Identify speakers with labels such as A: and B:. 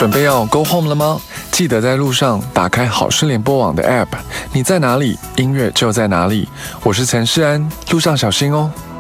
A: 准备要 go home 了吗？记得在路上打开好事联播网的 app， 你在哪里，音乐就在哪里。我是陈世安，路上小心哦。